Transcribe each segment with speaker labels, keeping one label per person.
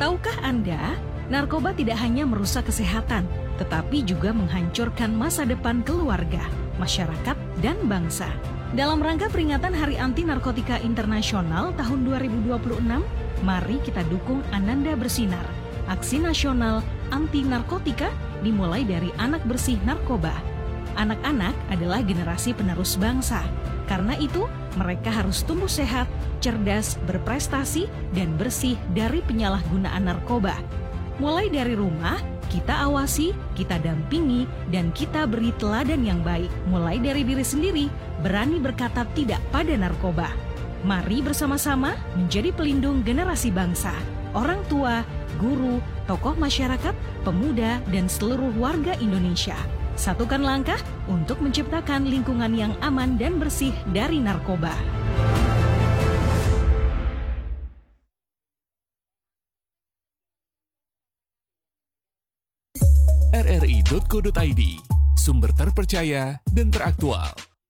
Speaker 1: Tahukah Anda, narkoba tidak hanya merusak kesehatan, tetapi juga menghancurkan masa depan keluarga, masyarakat, dan bangsa. Dalam rangka peringatan Hari Anti Narkotika Internasional tahun 2026, mari kita dukung Ananda Bersinar. Aksi nasional anti narkotika dimulai dari anak bersih narkoba. Anak-anak adalah generasi penerus bangsa. Karena itu, mereka harus tumbuh sehat, cerdas, berprestasi, dan bersih dari penyalahgunaan narkoba. Mulai dari rumah, kita awasi, kita dampingi, dan kita beri teladan yang baik. Mulai dari diri sendiri, berani berkata tidak pada narkoba. Mari bersama-sama menjadi pelindung generasi bangsa, orang tua, guru, tokoh masyarakat, pemuda, dan seluruh warga Indonesia. Satukan langkah untuk menciptakan lingkungan yang aman dan bersih dari narkoba.
Speaker 2: rri.co.id, sumber terpercaya dan teraktual.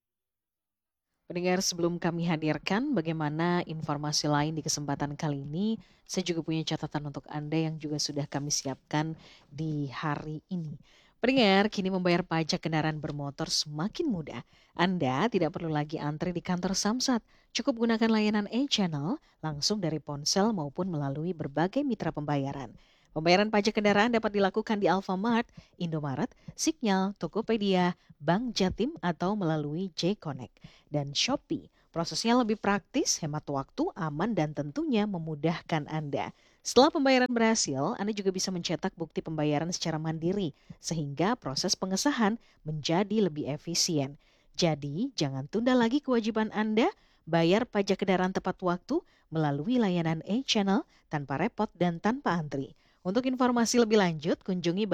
Speaker 3: Pendengar, sebelum kami hadirkan bagaimana informasi lain di kesempatan kali ini, saya juga punya catatan untuk Anda yang juga sudah kami siapkan di hari ini. Pendengar, kini membayar pajak kendaraan bermotor semakin mudah. Anda tidak perlu lagi antri di kantor Samsat. Cukup gunakan layanan e-channel langsung dari ponsel maupun melalui berbagai mitra pembayaran. Pembayaran pajak kendaraan dapat dilakukan di Alfamart, Indomaret, Signal, Tokopedia, Bank Jatim atau melalui J-Connect dan Shopee. Prosesnya lebih praktis, hemat waktu, aman dan tentunya memudahkan Anda. Setelah pembayaran berhasil, Anda juga bisa mencetak bukti pembayaran secara mandiri sehingga proses pengesahan menjadi lebih efisien. Jadi, jangan tunda lagi kewajiban Anda, bayar pajak kendaraan tepat waktu melalui layanan e-channel tanpa repot dan tanpa antri. Untuk informasi lebih lanjut, kunjungi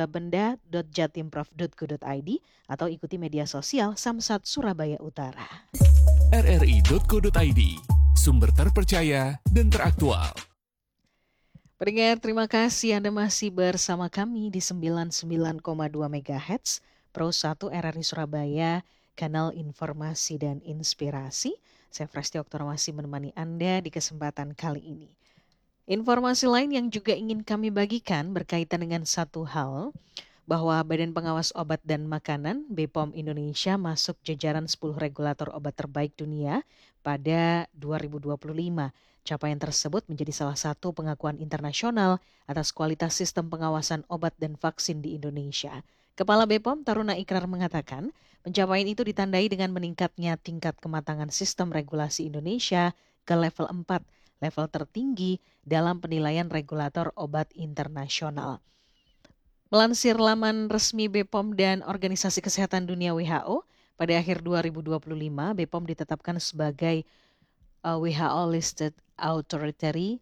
Speaker 3: bapenda.jatimprov.go.id atau ikuti media sosial Samsat Surabaya Utara.
Speaker 2: rri.co.id, sumber terpercaya dan teraktual.
Speaker 3: Pendengar, terima kasih Anda masih bersama kami di 99,2 MHz, Pro 1 RRI Surabaya, kanal informasi dan inspirasi. Saya Fresti Oktor masih menemani Anda di kesempatan kali ini. Informasi lain yang juga ingin kami bagikan berkaitan dengan satu hal, bahwa Badan Pengawas Obat dan Makanan BPOM Indonesia masuk jajaran 10 regulator obat terbaik dunia pada 2025. Capaian tersebut menjadi salah satu pengakuan internasional atas kualitas sistem pengawasan obat dan vaksin di Indonesia. Kepala BPOM Taruna Ikrar mengatakan, pencapaian itu ditandai dengan meningkatnya tingkat kematangan sistem regulasi Indonesia ke level 4, level tertinggi dalam penilaian regulator obat internasional. Melansir laman resmi BPOM dan Organisasi Kesehatan Dunia WHO, pada akhir 2025 BPOM ditetapkan sebagai WHO Listed Authority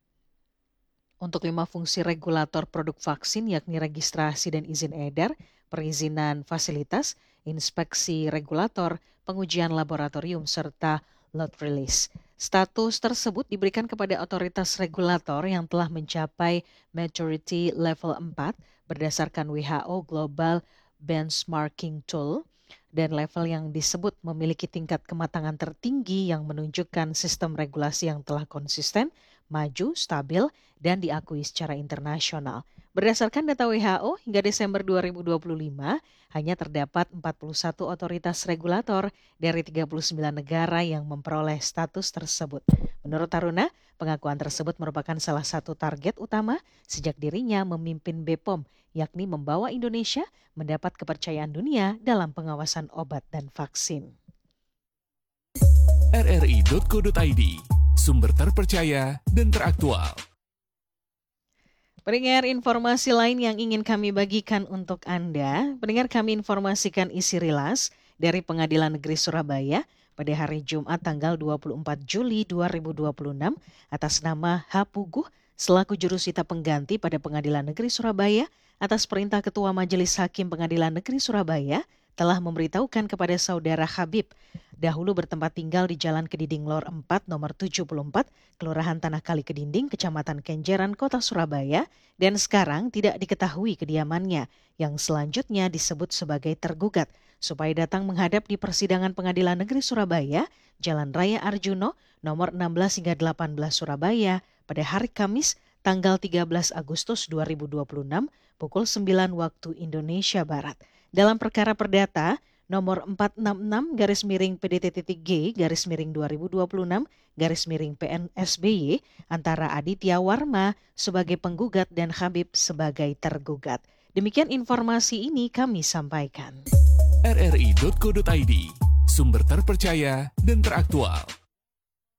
Speaker 3: untuk 5 fungsi regulator produk vaksin, yakni registrasi dan izin edar, perizinan fasilitas, inspeksi regulator, pengujian laboratorium, serta lot release. Status tersebut diberikan kepada otoritas regulator yang telah mencapai maturity level 4 berdasarkan WHO Global Benchmarking Tool, dan level yang disebut memiliki tingkat kematangan tertinggi yang menunjukkan sistem regulasi yang telah konsisten, maju, stabil, dan diakui secara internasional. Berdasarkan data WHO, hingga Desember 2025, hanya terdapat 41 otoritas regulator dari 39 negara yang memperoleh status tersebut. Menurut Taruna, pengakuan tersebut merupakan salah satu target utama sejak dirinya memimpin BPOM, yakni membawa Indonesia mendapat kepercayaan dunia dalam pengawasan obat dan vaksin.
Speaker 2: rri.co.id, sumber terpercaya dan teraktual.
Speaker 3: Pendengar, informasi lain yang ingin kami bagikan untuk Anda. Pendengar, kami informasikan isi rilas dari Pengadilan Negeri Surabaya pada hari Jumat tanggal 24 Juli 2026 atas nama H. Puguh selaku jurusita pengganti pada Pengadilan Negeri Surabaya atas perintah Ketua Majelis Hakim Pengadilan Negeri Surabaya telah memberitahukan kepada saudara Habib, dahulu bertempat tinggal di Jalan Kedinding Lor 4 nomor 74, Kelurahan Tanah Kali Kedinding, Kecamatan Kenjeran, Kota Surabaya, dan sekarang tidak diketahui kediamannya, yang selanjutnya disebut sebagai tergugat, supaya datang menghadap di persidangan Pengadilan Negeri Surabaya, Jalan Raya Arjuno, nomor 16 hingga 18 Surabaya, pada hari Kamis, tanggal 13 Agustus 2026 pukul 9 waktu Indonesia Barat. Dalam perkara perdata nomor 466-G/2026-PNSBY antara Aditya Warma sebagai penggugat dan Habib sebagai tergugat. Demikian informasi ini kami sampaikan.
Speaker 2: RRI.co.id, sumber terpercaya dan teraktual.